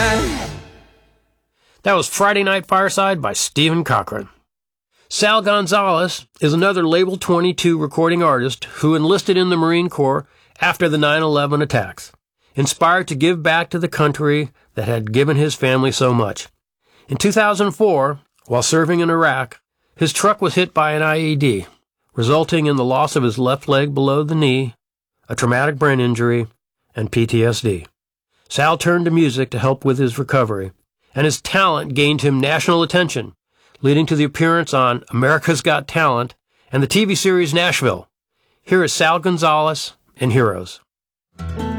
night. That was Friday Night Fireside by Stephen Cochran. Sal Gonzalez is another Label 22 recording artist who enlisted in the Marine Corps after the 9/11 attacks, inspired to give back to the country that had given his family so much. In 2004, while serving in Iraq, his truck was hit by an IED, resulting in the loss of his left leg below the knee, a traumatic brain injury, and PTSD. Sal turned to music to help with his recovery, and his talent gained him national attention, leading to the appearance on America's Got Talent and the TV series Nashville. Here is Sal Gonzalez in Heroes.